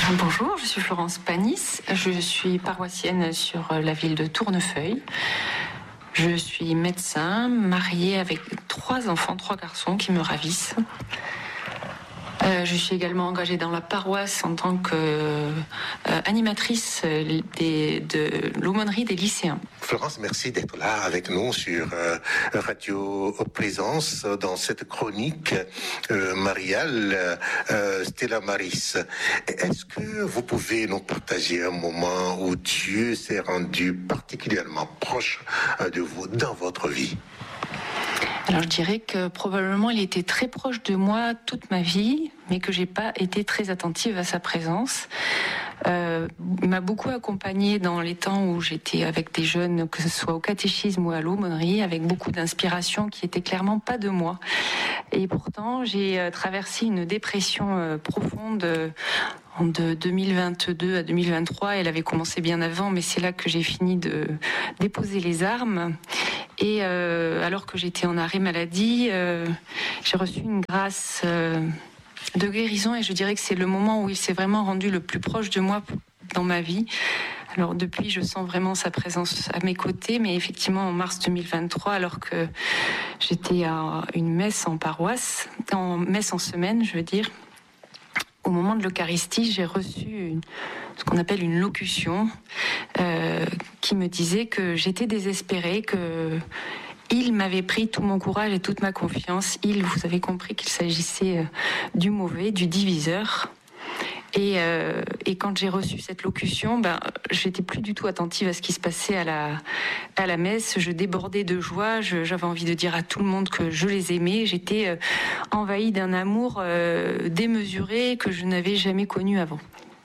Bonjour, je suis Florence Panis, je suis paroissienne sur la ville de Tournefeuille. Je suis médecin, mariée avec 3 enfants, 3 garçons qui me ravissent. Je suis également engagée dans la paroisse en tant qu'animatrice de l'aumônerie des lycéens. Florence, merci d'être là avec nous sur Radio Présence dans cette chronique mariale Stella Maris. Est-ce que vous pouvez nous partager un moment où Dieu s'est rendu particulièrement proche de vous dans votre vie? Alors je dirais que probablement il était très proche de moi toute ma vie, mais que j'ai pas été très attentive à sa présence. Il m'a beaucoup accompagnée dans les temps où j'étais avec des jeunes, que ce soit au catéchisme ou à l'aumônerie, avec beaucoup d'inspiration qui était clairement pas de moi. Et pourtant, j'ai traversé une dépression profonde de 2022 à 2023. Elle avait commencé bien avant, mais c'est là que j'ai fini de déposer les armes. Et alors que j'étais en arrêt maladie, j'ai reçu une grâce de guérison, et je dirais que c'est le moment où il s'est vraiment rendu le plus proche de moi dans ma vie. Alors depuis, je sens vraiment sa présence à mes côtés, mais effectivement en mars 2023, alors que j'étais à une messe en paroisse, en messe en semaine, je veux dire, au moment de l'Eucharistie, j'ai reçu ce qu'on appelle une locution qui me disait que j'étais désespérée, que il m'avait pris tout mon courage et toute ma confiance. Vous avez compris qu'il s'agissait du mauvais, du diviseur. Et quand j'ai reçu cette locution, j'étais plus du tout attentive à ce qui se passait à la messe. Je débordais de joie. J'avais envie de dire à tout le monde que je les aimais. J'étais envahie d'un amour démesuré que je n'avais jamais connu avant.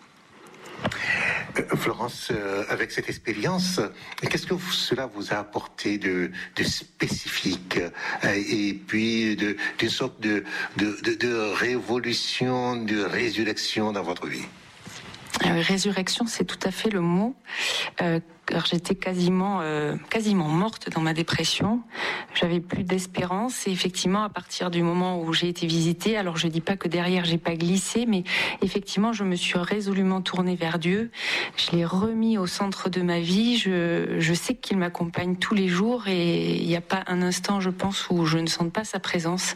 Florence, avec cette expérience, qu'est-ce que cela vous a apporté de spécifique et puis d'une sorte de révolution, de résurrection dans votre vie? Résurrection, c'est tout à fait le mot. Car j'étais quasiment morte dans ma dépression. J'avais plus d'espérance, et effectivement, à partir du moment où j'ai été visitée, alors je dis pas que derrière j'ai pas glissé, mais effectivement, je me suis résolument tournée vers Dieu. Je l'ai remis au centre de ma vie. Je sais qu'il m'accompagne tous les jours, et il n'y a pas un instant, je pense, où je ne sente pas sa présence.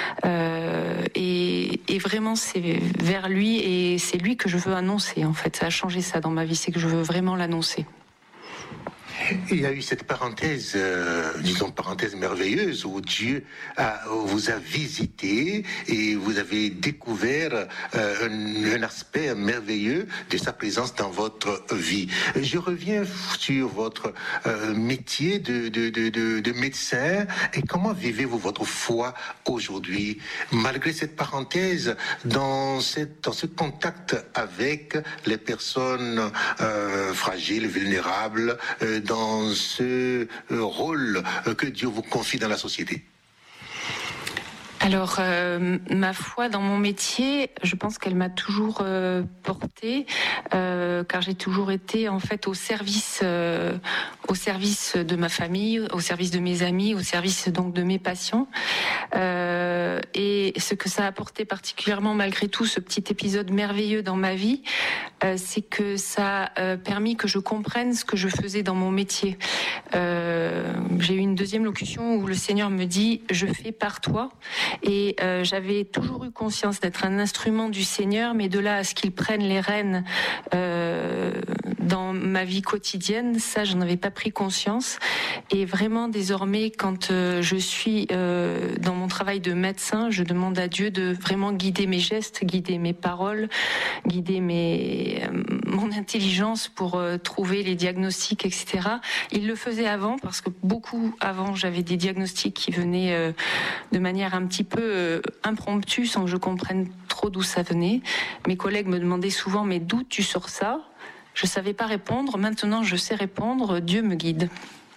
Et vraiment, c'est vers lui, et c'est lui que je veux annoncer. En fait, ça a changé ça dans ma vie, c'est que je veux vraiment l'annoncer. Il y a eu cette parenthèse, parenthèse merveilleuse, où Dieu vous a visité et vous avez découvert un aspect merveilleux de sa présence dans votre vie. Je reviens sur votre métier de médecin, et comment vivez-vous votre foi aujourd'hui, malgré cette parenthèse, dans ce contact avec les personnes fragiles, vulnérables, dans ce rôle que Dieu vous confie dans la société? Alors, ma foi dans mon métier, je pense qu'elle m'a toujours portée, car j'ai toujours été en fait au service de ma famille, au service de mes amis, au service donc de mes patients. Et ce que ça a apporté particulièrement, malgré tout, ce petit épisode merveilleux dans ma vie, c'est que ça a permis que je comprenne ce que je faisais dans mon métier. J'ai eu une deuxième locution où le Seigneur me dit « Je fais par toi ». Et j'avais toujours eu conscience d'être un instrument du Seigneur, mais de là à ce qu'il prenne les rênes dans ma vie quotidienne, ça, j'en avais pas pris conscience. Et vraiment, désormais, quand je suis dans mon travail de médecin, je demande à Dieu de vraiment guider mes gestes, guider mes paroles, guider mon intelligence pour trouver les diagnostics, etc. Il le faisait avant, parce que beaucoup avant, j'avais des diagnostics qui venaient de manière un petit peu impromptue, sans que je comprenne trop d'où ça venait. Mes collègues me demandaient souvent « Mais d'où tu sors ça ?» Je ne savais pas répondre. Maintenant, je sais répondre. Dieu me guide.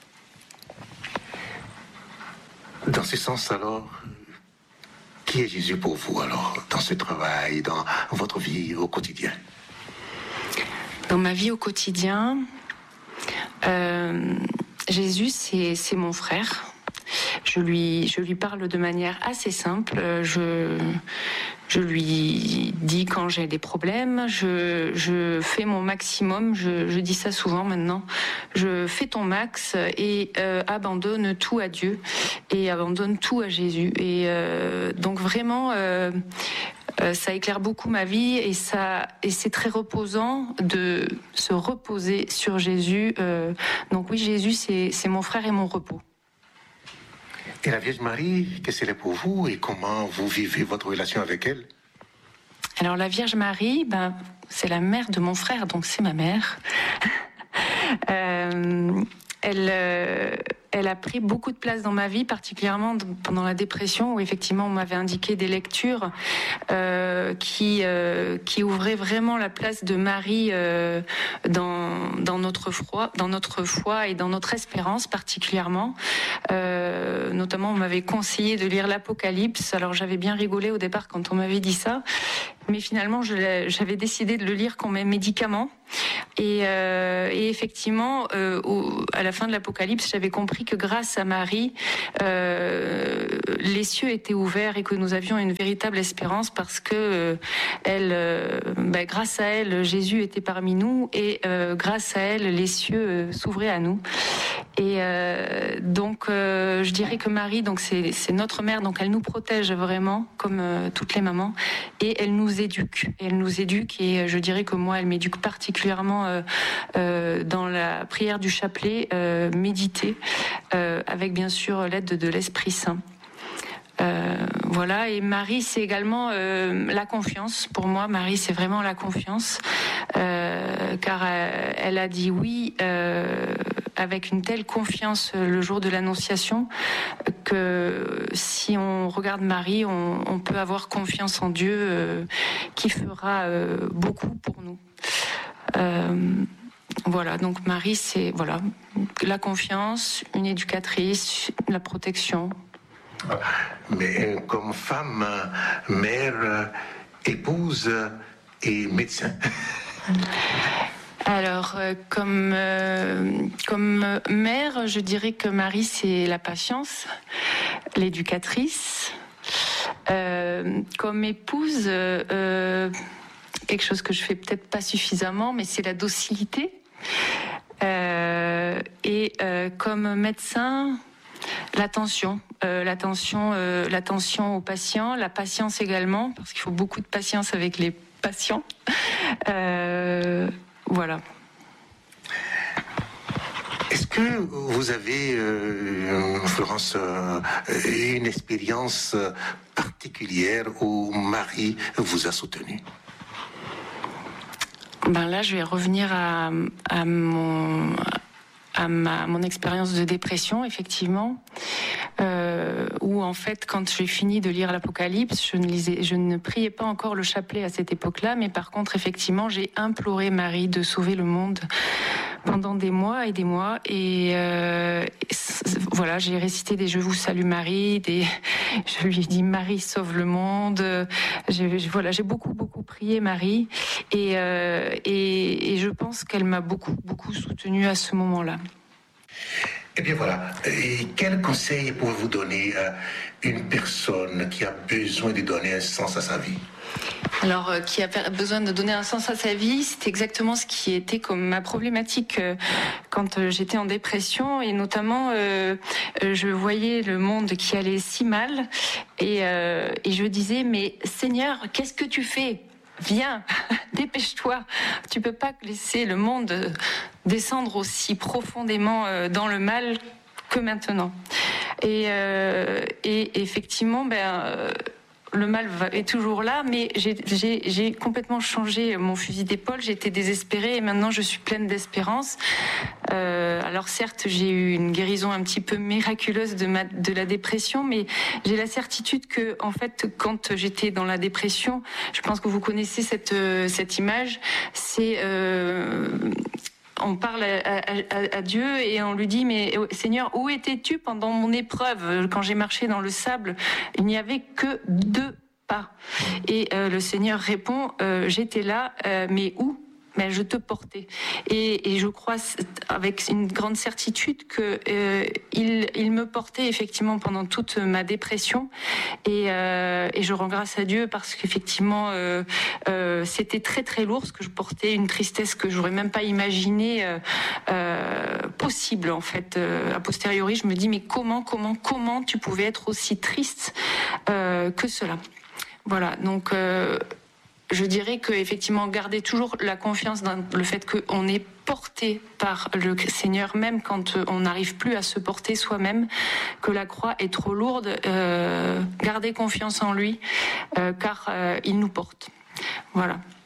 Dans ce sens, alors, qui est Jésus pour vous, alors, dans ce travail, dans votre vie au quotidien? Dans ma vie au quotidien, Jésus, c'est mon frère. Je lui parle de manière assez simple. Je lui dis quand j'ai des problèmes, je fais mon maximum, je dis ça souvent maintenant, je fais ton max et abandonne tout à Dieu et abandonne tout à Jésus. Et donc vraiment, ça éclaire beaucoup ma vie et c'est très reposant de se reposer sur Jésus. Donc oui, Jésus, c'est mon frère et mon repos. Et la Vierge Marie, qu'est-ce qu'elle est pour vous et comment vous vivez votre relation avec elle? Alors la Vierge Marie, c'est la mère de mon frère, donc c'est ma mère. Elle a pris beaucoup de place dans ma vie, particulièrement pendant la dépression, où effectivement on m'avait indiqué des lectures qui ouvraient vraiment la place de Marie dans notre foi et dans notre espérance particulièrement. Notamment, on m'avait conseillé de lire l'Apocalypse. Alors j'avais bien rigolé au départ quand on m'avait dit ça, mais finalement j'avais décidé de le lire comme un médicament. Et effectivement, à la fin de l'Apocalypse, j'avais compris que grâce à Marie, les cieux étaient ouverts et que nous avions une véritable espérance parce que grâce à elle, Jésus était parmi nous et grâce à elle, les cieux s'ouvraient à nous. Et donc, je dirais que Marie, donc c'est notre mère, donc elle nous protège vraiment, comme toutes les mamans, et elle nous éduque. Et je dirais que moi, elle m'éduque particulièrement dans la prière du chapelet, méditer, avec bien sûr l'aide de l'Esprit Saint. Voilà, et Marie, c'est également la confiance. Pour moi, Marie, c'est vraiment la confiance, car elle a dit oui avec une telle confiance le jour de l'Annonciation que si on regarde Marie, on peut avoir confiance en Dieu qui fera beaucoup pour nous. Voilà, donc Marie, c'est la confiance, une éducatrice, la protection. Mais comme femme, mère, épouse et médecin. Alors, comme mère, je dirais que Marie, c'est la patience, l'éducatrice. Comme épouse, quelque chose que je fais peut-être pas suffisamment, mais c'est la docilité. Et comme médecin, l'attention aux patients, la patience également, parce qu'il faut beaucoup de patience avec les patients. Voilà. Est-ce que vous avez, Florence, une expérience particulière où Marie vous a soutenu? Là, je vais revenir à mon expérience de dépression, effectivement, où en fait, quand j'ai fini de lire l'Apocalypse, je ne priais pas encore le chapelet à cette époque-là, mais par contre, effectivement, j'ai imploré Marie de sauver le monde pendant des mois et des mois, et voilà, j'ai récité des « Je vous salue Marie », je lui ai dit « Marie sauve le monde », j'ai beaucoup prié Marie, et je pense qu'elle m'a beaucoup soutenue à ce moment-là. Eh bien voilà, et quel conseil pouvez-vous donner à une personne qui a besoin de donner un sens à sa vie? Alors, qui a besoin de donner un sens à sa vie, c'est exactement ce qui était comme ma problématique quand j'étais en dépression, et notamment je voyais le monde qui allait si mal, et je disais, mais Seigneur, qu'est-ce que tu fais ? Viens, dépêche-toi. Tu peux pas laisser le monde descendre aussi profondément dans le mal que maintenant. Et effectivement, le mal est toujours là, mais j'ai complètement changé mon fusil d'épaule. J'étais désespérée et maintenant je suis pleine d'espérance. Alors certes, j'ai eu une guérison un petit peu miraculeuse de la dépression, mais j'ai la certitude que, en fait, quand j'étais dans la dépression, je pense que vous connaissez cette image, c'est on parle à Dieu et on lui dit, mais Seigneur, où étais-tu pendant mon épreuve? Quand j'ai marché dans le sable, il n'y avait que 2 pas. Et le Seigneur répond, j'étais là, mais où? mais je te portais. Et je crois avec une grande certitude que il me portait effectivement pendant toute ma dépression. Et je rends grâce à Dieu parce qu'effectivement c'était très très lourd ce que je portais, une tristesse que j'aurais même pas imaginé possible en fait. A posteriori, je me dis mais comment tu pouvais être aussi triste que cela. Voilà, donc je dirais que effectivement garder toujours la confiance dans le fait qu'on est porté par le Seigneur, même quand on n'arrive plus à se porter soi-même, que la croix est trop lourde, garder confiance en lui, car il nous porte. Voilà.